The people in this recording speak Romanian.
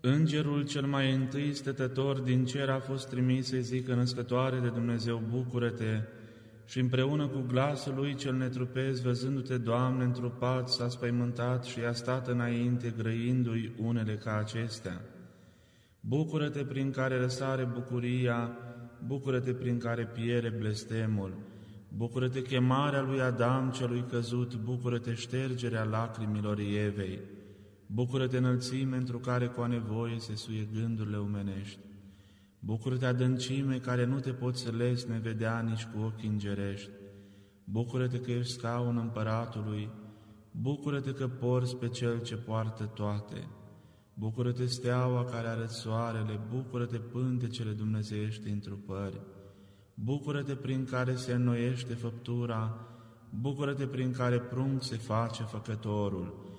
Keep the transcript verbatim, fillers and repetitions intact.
Îngerul cel mai întâi stătător din cer a fost trimis să-i zică născătoare de Dumnezeu, bucură-te, și împreună cu glasul lui cel netrupesc, văzându-te, Doamne, întrupat, s-a spăimântat și a stat înainte, grăindu-i unele ca acestea. Bucură-te prin care răsare bucuria, bucură-te prin care piere blestemul, bucură-te chemarea lui Adam celui căzut, bucură-te ștergerea lacrimilor Evei, bucură-te înălțime întru care cu a nevoie se suie gândurile omenești, bucură-te adâncime care nu te poți lesne vedea nici cu ochi îngerești, bucură-te că ești scaun împăratului, bucură-te că porți pe Cel ce poartă toate, bucură-te steaua care arăți soarele, bucură-te pântecele dumnezeiești întrupări, bucură-te prin care se înnoiește făptura, bucură-te prin care prunc se face făcătorul,